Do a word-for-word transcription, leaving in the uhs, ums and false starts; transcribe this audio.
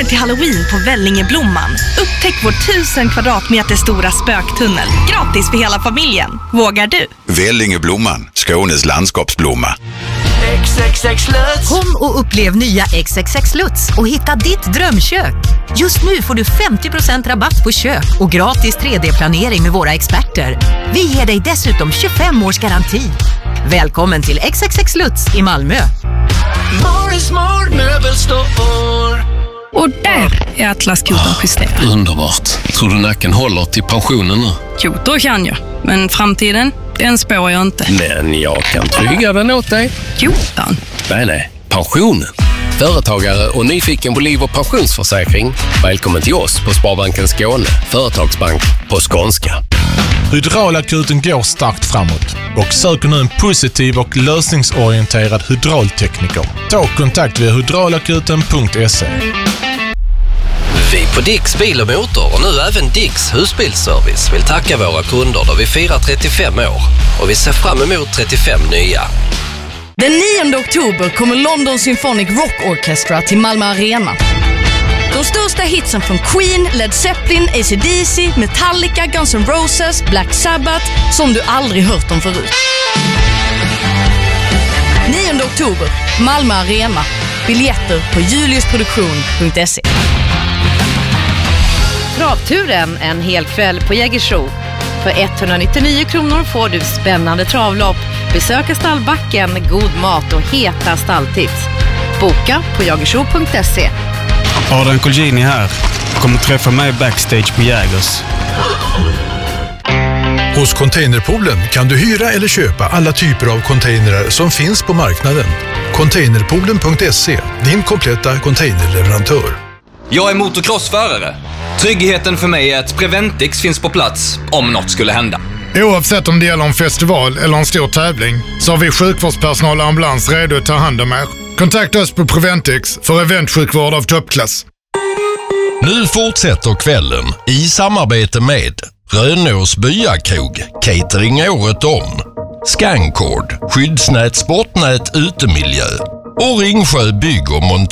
till Halloween på Vällingeblomman. Upptäck vår tusen kvadratmeter stora spöktunnel. Gratis för hela familjen. Vågar du? Vällingeblomman, Skånes landskapsblomma. X X X Lutz. Kom och upplev nya X X X Lutz och hitta ditt drömkök. Just nu får du femtio procent rabatt på kök och gratis tre D-planering med våra experter. Vi ger dig dessutom tjugofem års garanti. Välkommen till X X X Lutz i Malmö. Morris Mord Möbelstore. Och där är Atlas-kudden justerad. Underbart. Tror du nacken håller till pensionen nu? Jo, då kan jag. Men framtiden, den spår jag inte. Men jag kan trygga den åt dig. Jotan. Nej, nej. Pensionen. Företagare och nyfiken på liv- och pensionsförsäkring. Välkommen till oss på Sparbanken Skåne. Företagsbank på skånska. Hydraulakuten går starkt framåt och söker nu en positiv och lösningsorienterad hydraultekniker. Ta kontakt via hydraulakuten punkt se. Vi på Dicks Bil och Motor och nu även Dicks Husbilsservice vill tacka våra kunder då vi firar trettiofem år och vi ser fram emot trettiofem nya. Den nionde oktober kommer London Symphonic Rock Orchestra till Malmö Arena. De största hitsen från Queen, Led Zeppelin, A C D C, Metallica, Guns N' Roses, Black Sabbath som du aldrig hört om förut. nionde oktober, Malmö Arena. Biljetter på juliusproduktion punkt se. Travturen en hel kväll på Jägersro. För etthundranittionio kronor får du spännande travlopp, besöka stallbacken, god mat och heta stalltips. Boka på jagersro punkt se. Adrian Colgjini här. Kommer träffa mig backstage på Jägers. Hos Containerpoolen kan du hyra eller köpa alla typer av containrar som finns på marknaden. Containerpoolen punkt se, din kompletta containerleverantör. Jag är motocrossförare. Tryggheten för mig är att Preventix finns på plats om något skulle hända. Oavsett om det gäller en festival eller en stor tävling så har vi sjukvårdspersonal och ambulans redo att ta hand om er. Kontakta oss på Preventix för eventsjukvård av toppklass. Nu fortsätter kvällen i samarbete med Rönås Byakrog, catering året om, Scancord, skyddsnät, sportnät, utemiljö och Ringsjö bygg och montör.